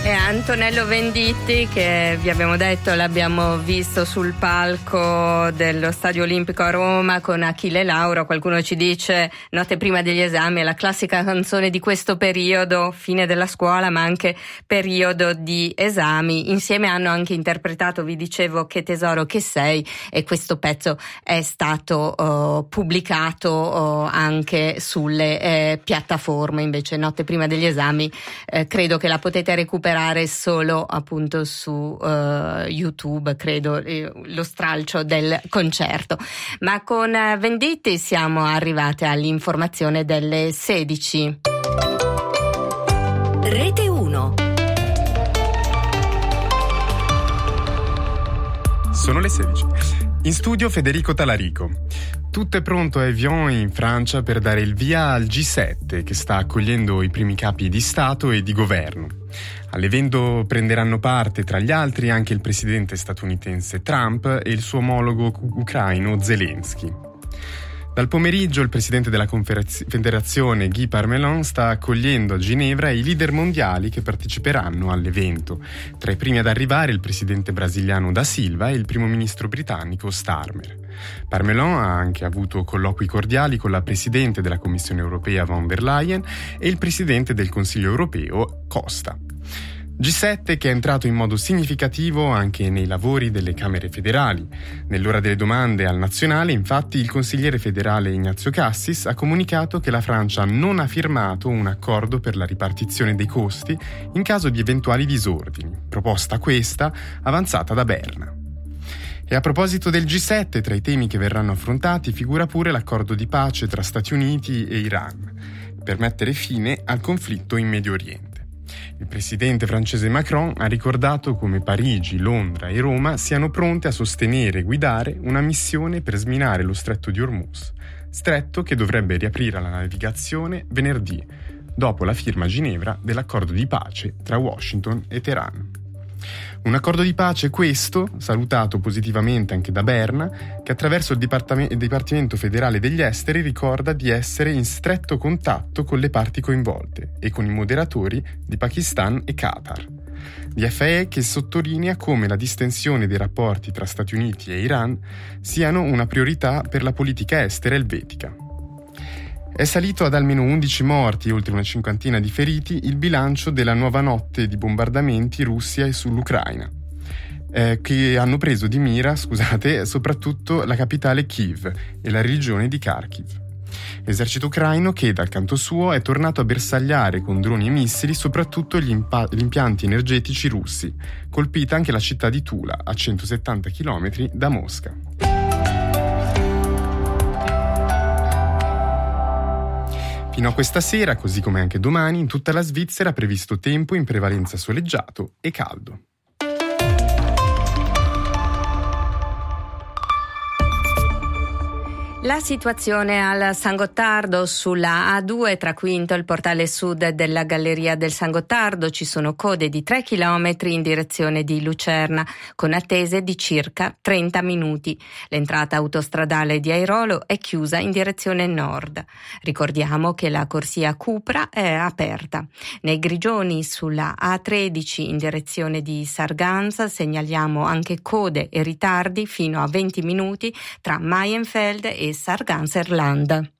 E Antonello Venditti, che vi abbiamo detto l'abbiamo visto sul palco dello Stadio Olimpico a Roma con Achille Lauro. Qualcuno ci dice notte prima degli esami, è la classica canzone di questo periodo, fine della scuola ma anche periodo di esami. Insieme hanno anche interpretato, vi dicevo, Che tesoro che sei, e questo pezzo è stato pubblicato anche sulle piattaforme. Invece notte prima degli esami credo che la potete recuperare solo appunto su YouTube, credo, lo stralcio del concerto. Ma con Venditti siamo arrivate all'informazione delle 16. Rete 1. Sono le 16. In studio Federico Talarico. Tutto è pronto a Evian in Francia per dare il via al G7 che sta accogliendo i primi capi di Stato e di governo. All'evento prenderanno parte tra gli altri anche il presidente statunitense Trump e il suo omologo ucraino Zelensky. Dal pomeriggio il presidente della Confederazione Guy Parmelin sta accogliendo a Ginevra i leader mondiali che parteciperanno all'evento. Tra i primi ad arrivare il presidente brasiliano Da Silva e il primo ministro britannico Starmer. Parmelin ha anche avuto colloqui cordiali con la presidente della Commissione europea von der Leyen e il presidente del Consiglio europeo Costa. G7 che è entrato in modo significativo anche nei lavori delle Camere federali. Nell'ora delle domande al nazionale, infatti, il consigliere federale Ignazio Cassis ha comunicato che la Francia non ha firmato un accordo per la ripartizione dei costi in caso di eventuali disordini, proposta questa avanzata da Berna. E a proposito del G7, tra i temi che verranno affrontati figura pure l'accordo di pace tra Stati Uniti e Iran, per mettere fine al conflitto in Medio Oriente. Il presidente francese Macron ha ricordato come Parigi, Londra e Roma siano pronte a sostenere e guidare una missione per sminare lo stretto di Hormuz, stretto che dovrebbe riaprire la navigazione venerdì, dopo la firma a Ginevra dell'accordo di pace tra Washington e Teheran. Un accordo di pace questo, salutato positivamente anche da Berna, che attraverso il Dipartimento federale degli esteri ricorda di essere in stretto contatto con le parti coinvolte e con i moderatori di Pakistan e Qatar. DFE che sottolinea come la distensione dei rapporti tra Stati Uniti e Iran siano una priorità per la politica estera elvetica. È salito ad almeno 11 morti e oltre una cinquantina di feriti il bilancio della nuova notte di bombardamenti russi sull'Ucraina, che hanno preso di mira, soprattutto la capitale Kiev e la regione di Kharkiv. L'esercito ucraino che, dal canto suo, è tornato a bersagliare con droni e missili soprattutto gli impianti energetici russi, colpita anche la città di Tula, a 170 km da Mosca. Fino a questa sera, così come anche domani, in tutta la Svizzera è previsto tempo in prevalenza soleggiato e caldo. La situazione al San Gottardo sulla A2 tra Quinto e il portale sud della Galleria del San Gottardo ci sono code di 3 chilometri in direzione di Lucerna con attese di circa 30 minuti. L'entrata autostradale di Airolo è chiusa in direzione nord. Ricordiamo che la corsia Cupra è aperta. Nei Grigioni sulla A13 in direzione di Sarganza segnaliamo anche code e ritardi fino a 20 minuti tra Maienfeld e Sarganserland.